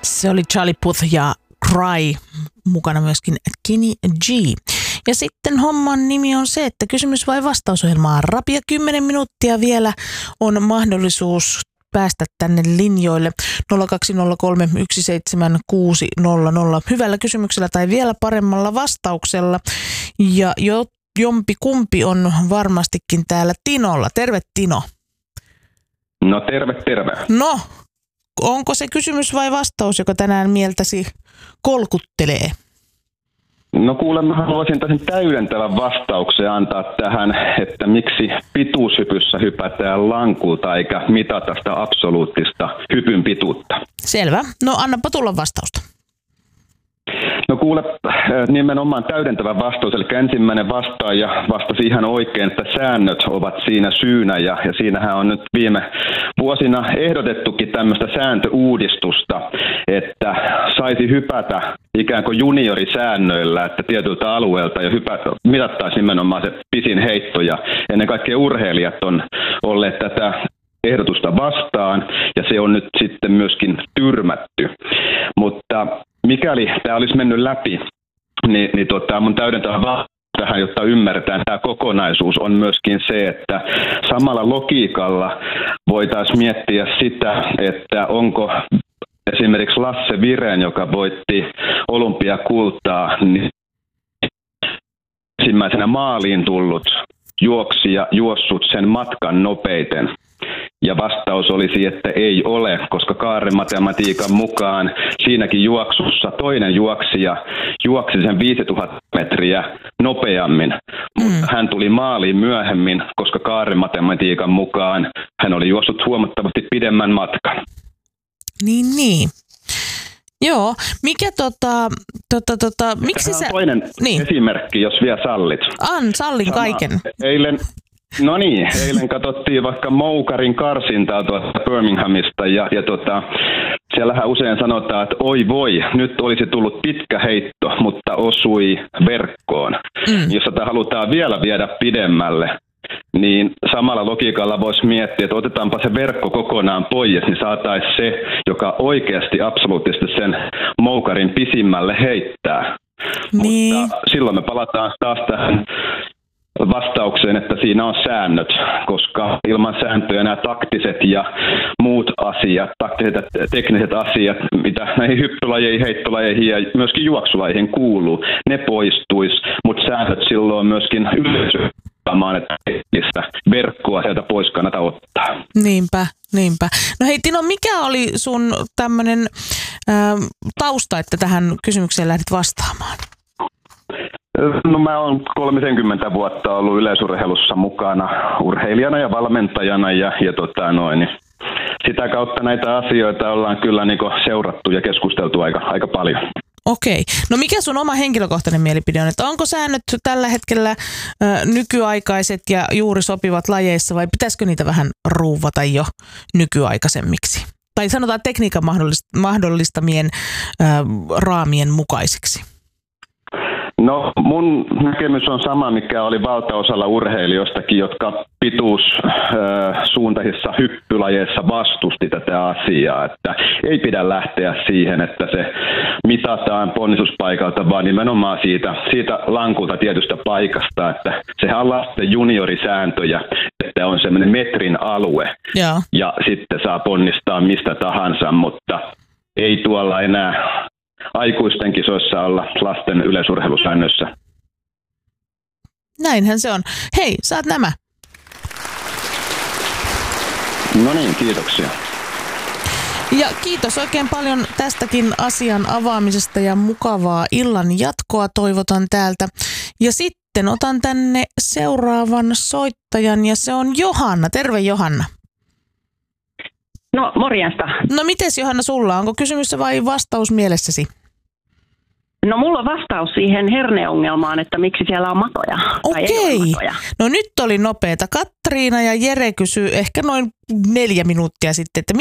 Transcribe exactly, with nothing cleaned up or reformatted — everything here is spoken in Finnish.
Se oli Charlie Puth ja Cry, mukana myöskin Kenny G. Ja sitten homman nimi on se, että kysymys vai vastausohjelmaa rapia kymmenen minuuttia vielä on mahdollisuus päästä tänne linjoille nolla kaksi nolla kolme yksi seitsemän kuusi nolla nolla hyvällä kysymyksellä tai vielä paremmalla vastauksella. Ja jo, jompi kumpi on varmastikin täällä Tinolla. Terve Tino. No terve, terve. No, onko se kysymys vai vastaus, joka tänään mieltäsi kolkuttelee? No kuule, mä haluaisin tässä täydentävän vastauksen antaa tähän, että miksi pituushypyssä hypätään lankulta eikä mitata sitä absoluuttista hypyn pituutta. Selvä. No annapa tulla vastausta. No kuule, nimenomaan täydentävä vastaus, eli ensimmäinen vastaaja vastasi ihan oikein, että säännöt ovat siinä syynä, ja, ja siinähän on nyt viime vuosina ehdotettukin tämmöistä sääntöuudistusta, että saisi hypätä ikään kuin juniorisäännöillä, että tietyltä alueelta ja hypä, mitattaisiin nimenomaan se pisin heitto, ja ennen kaikkea urheilijat on olleet tätä ehdotusta vastaan, ja se on nyt sitten myöskin tyrmätty, mutta mikäli tämä olisi mennyt läpi, niin, niin tota, mun täydentävä vastaus tähän, jotta ymmärretään tämä kokonaisuus, on myöskin se, että samalla logiikalla voitaisiin miettiä sitä, että onko esimerkiksi Lasse Viren, joka voitti olympiakultaa, niin ensimmäisenä maaliin tullut juoksija juossut sen matkan nopeiten. Ja vastaus olisi, että ei ole, koska kaarematematiikan mukaan siinäkin juoksussa toinen juoksija juoksi sen viisituhatta metriä nopeammin, mutta mm. hän tuli maaliin myöhemmin, koska kaarematematiikan mukaan hän oli juossut huomattavasti pidemmän matkan. Niin, niin. Joo, mikä tota, tota, tota, miksi sä... toinen niin. esimerkki, jos vielä sallit. An, sallin Sama, kaiken. Eilen... No niin, eilen katsottiin vaikka Moukarin karsintaa tuosta Birminghamista ja, ja tota, siellähän usein sanotaan, että oi voi, nyt olisi tullut pitkä heitto, mutta osui verkkoon. Mm. Jos tätä halutaan vielä viedä pidemmälle, niin samalla logiikalla voisi miettiä, että otetaanpa se verkko kokonaan pois, niin saataisiin se, joka oikeasti absoluuttisesti sen Moukarin pisimmälle heittää. Niin. Mutta silloin me palataan taas tähän vastaukseen, että siinä on säännöt, koska ilman sääntöjä nämä taktiset ja muut asiat, taktiset ja tekniset asiat, mitä näihin hyppylajeihin, heittolajeihin ja myöskin juoksulajeihin kuuluu, ne poistuisi, mutta säännöt silloin myöskin yleisö, että verkkoa sieltä pois kannata ottaa. Niinpä, niinpä. No hei Tino, mikä oli sun tämmöinen äh, tausta, että tähän kysymykseen lähdit vastaamaan? No mä oon kolmekymmentä vuotta ollut yleisurheilussa mukana urheilijana ja valmentajana ja, ja tota noin, sitä kautta näitä asioita ollaan kyllä niin kuin seurattu ja keskusteltu aika, aika paljon. Okei. No mikä sun oma henkilökohtainen mielipide on, että onko säännöt tällä hetkellä ö, nykyaikaiset ja juuri sopivat lajeissa vai pitäisikö niitä vähän ruuvata jo nykyaikaisemmiksi? Tai sanotaan tekniikan mahdollistamien ö, raamien mukaisiksi? No mun näkemys on sama, mikä oli valtaosalla urheilijoistakin, jotka pituussuuntaisissa hyppylajeissa vastusti tätä asiaa, että ei pidä lähteä siihen, että se mitataan ponnistuspaikalta, vaan nimenomaan siitä, siitä lankulta tietystä paikasta, että sehän on lasten juniorisääntöjä, että on semmoinen metrin alue ja. ja sitten saa ponnistaa mistä tahansa, mutta ei tuolla enää aikuisten kisoissa olla lasten yleisurheilusäännössä. Näinhän se on. Hei, saat nämä. No niin, kiitoksia. Ja kiitos oikein paljon tästäkin asian avaamisesta ja mukavaa illan jatkoa toivotan täältä. Ja sitten otan tänne seuraavan soittajan ja se on Johanna. Terve Johanna. No morjesta. No mites Johanna sulla? Onko kysymys vai vastaus mielessäsi? No mulla on vastaus siihen herneongelmaan, että miksi siellä on matoja. Okei. Matoja. No nyt oli nopeeta. Katriina ja Jere kysyi ehkä noin neljä minuuttia sitten, että